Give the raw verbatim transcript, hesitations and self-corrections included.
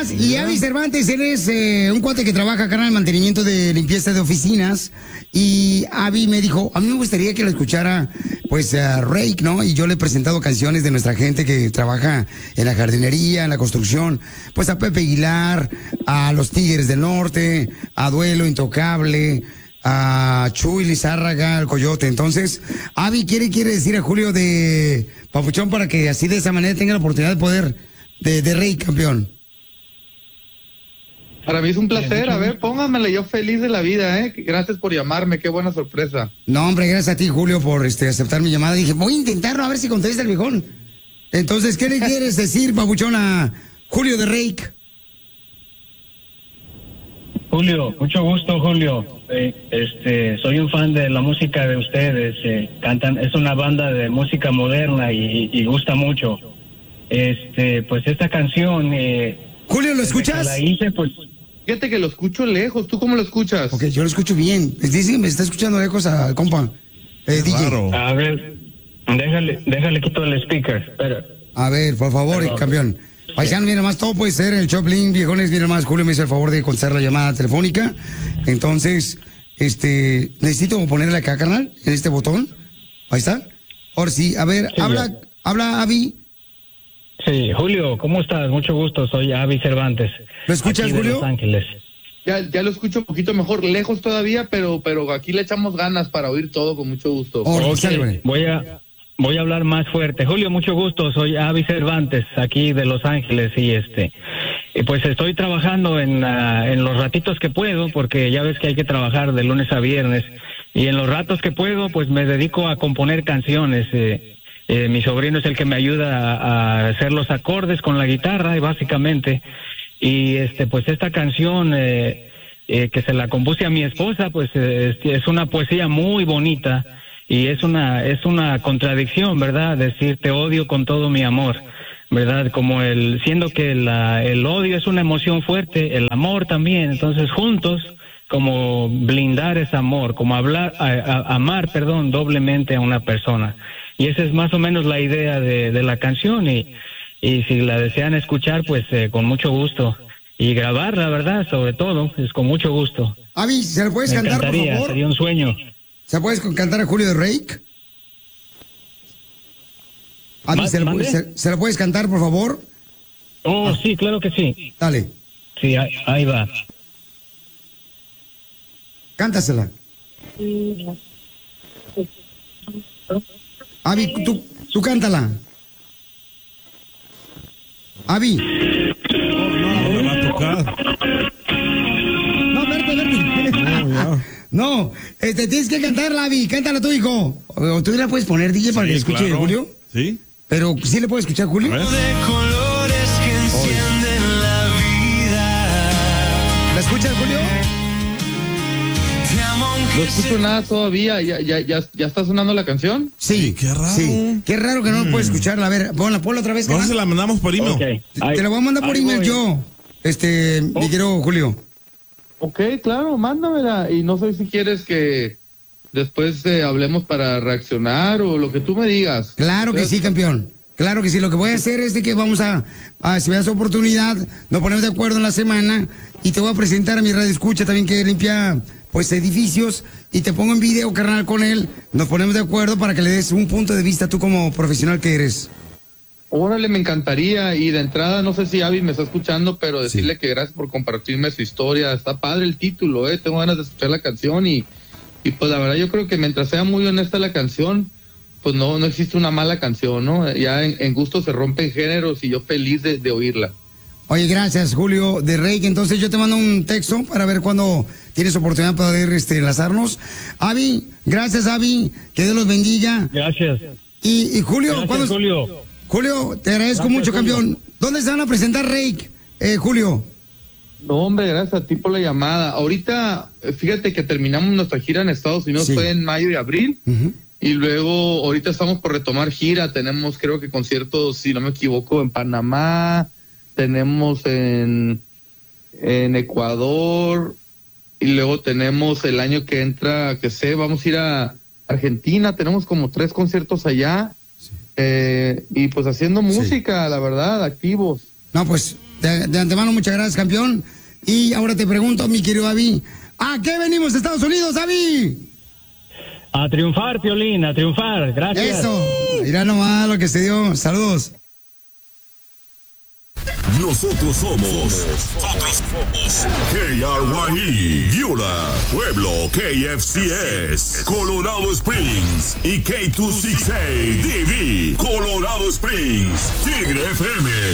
más, y Avi Cervantes, él es eh, un cuate que trabaja acá en el mantenimiento de limpieza de oficinas. Y Avi me dijo, a mí me gustaría que lo escuchara, pues, a Rake, ¿no? Y yo le he presentado canciones de nuestra gente que trabaja en la jardinería, en la construcción. Pues a Pepe Aguilar, a los Tigres del Norte, a Duelo Intocable, a Chuy Lizárraga, al Coyote. Entonces, Avi quiere, quiere decir a Julio de Papuchón para que así de esa manera tenga la oportunidad de poder, de, de Rey campeón. Para mí es un placer, a ver, pónganmela, yo feliz de la vida, ¿eh? Gracias por llamarme, qué buena sorpresa. No, hombre, gracias a ti, Julio, por este aceptar mi llamada. Dije, voy a intentarlo, a ver si contesta el viejón. Entonces, ¿qué le quieres decir, Papuchón, a Julio de Rake? Julio, mucho gusto, Julio. Eh, este, soy un fan de la música de ustedes. Eh, cantan, es una banda de música moderna y, y gusta mucho. Este, pues esta canción. Eh, Julio, ¿lo escuchas? La hice, pues. Fíjate que lo escucho lejos. ¿Tú cómo lo escuchas? Ok, yo lo escucho bien. Dice que me está escuchando lejos al compa. Eh, D J. A ver, déjale, déjale quito el speaker. Espera. A ver, por favor, Perdón. campeón. Paisano, mira más, todo puede ser el Choplin, viejones, mira más, Julio me hizo el favor de contestar la llamada telefónica. Entonces, este, necesito ponerle acá, carnal, en este botón. Ahí está. Ahora sí, a ver, sí, habla, ya. habla Avi. Sí, Julio, ¿cómo estás? Mucho gusto, soy Avi Cervantes. ¿Lo escuchas, aquí de Julio? Los Ángeles. Ya, ya lo escucho un poquito mejor, lejos todavía, pero, pero aquí le echamos ganas para oír todo con mucho gusto. Oh, okay. Voy a... Voy a hablar más fuerte. Julio, mucho gusto. Soy Avi Cervantes, aquí de Los Ángeles, y este, pues estoy trabajando en, uh, en los ratitos que puedo, porque ya ves que hay que trabajar de lunes a viernes, y en los ratos que puedo, pues me dedico a componer canciones. Eh, eh, mi sobrino es el que me ayuda a, a hacer los acordes con la guitarra, y básicamente, y este, pues esta canción eh, eh, que se la compuse a mi esposa, pues eh, es una poesía muy bonita. Y es una es una contradicción, ¿verdad? Decir te odio con todo mi amor, ¿verdad? Como el siendo que la, el odio es una emoción fuerte, el amor también. Entonces juntos, como blindar ese amor, como hablar, a, a, amar, perdón, doblemente a una persona. Y esa es más o menos la idea de, de la canción. Y, y si la desean escuchar, pues eh, con mucho gusto. Y grabarla, ¿verdad? Sobre todo, es con mucho gusto. Avi, ¿se lo puedes Me cantar, por favor? Sería un sueño. ¿Se puedes cantar a Julio de Rake? Avi, ¿se, ¿se, ¿se lo puedes cantar, por favor? Oh, ah. sí, claro que sí. Dale. Sí, ahí, ahí va. Cántasela. Avi, tú, tú cántala. Avi. No, no, no me va a tocar. No, verte, verte. No, ya. No, este, tienes que cantarla, Avi, cántala tú, hijo. O tú la puedes poner, D J, para sí, que escuche, claro. Julio. Sí. Pero, ¿sí le puede escuchar, Julio? De colores que encienden la vida. ¿La escuchas, Julio? No escucho nada todavía, ¿ya, ya, ya, ya está sonando la canción? Sí, sí, qué raro. Sí, qué raro que no mm. puedes escucharla. A ver, ponla, ponla otra vez. No se la mandamos por email. Okay. Te, te la voy a mandar por email voy. yo, este, oh. mi querido Julio. Ok, claro, mándamela. Y no sé si quieres que después eh, hablemos para reaccionar o lo que tú me digas. Claro que sí, campeón. Claro que sí. Lo que voy a hacer es de que vamos a, a si me das oportunidad, nos ponemos de acuerdo en la semana y te voy a presentar a mi radio escucha también que limpia pues edificios y te pongo en video, carnal, con él. Nos ponemos de acuerdo para que le des un punto de vista tú como profesional que eres. Órale, me encantaría. Y de entrada, no sé si Avi me está escuchando, pero decirle sí. que gracias por compartirme su historia. Está padre el título, ¿eh? Tengo ganas de escuchar la canción y, y pues la verdad yo creo que mientras sea muy honesta la canción, pues no no existe una mala canción, ¿no? Ya en, en gusto se rompen géneros y yo feliz de, de oírla. Oye, gracias, Julio de Rey. Entonces yo te mando un texto para ver cuándo tienes oportunidad para poder este, enlazarnos. Avi, gracias, Avi. Que Dios los bendiga. Gracias. Y, y Julio, gracias, ¿cuándo... Julio. Julio, te agradezco gracias, mucho, Julio. Campeón. ¿Dónde se van a presentar, Rake, eh, Julio? No, hombre, gracias a ti por la llamada. Ahorita, fíjate que terminamos nuestra gira en Estados Unidos, sí. fue en mayo y abril. Uh-huh. Y luego, ahorita estamos por retomar gira. Tenemos, creo que conciertos, si no me equivoco, en Panamá. Tenemos en, en Ecuador. Y luego tenemos el año que entra, que sé, vamos a ir a Argentina. Tenemos como tres conciertos allá. Eh, y pues haciendo música, sí. la verdad, activos. No, pues, de, de antemano, muchas gracias, campeón. Y ahora te pregunto, mi querido Avi, ¿a qué venimos de Estados Unidos, Avi? A triunfar, Piolín, a triunfar. Gracias. Eso. Mira nomás lo que se dio. Saludos. Nosotros somos, nosotros somos K R Y E, Yula, Pueblo, K F C S, Colorado Springs y K dos sesenta y seis D V, Colorado Springs, Tigre F M,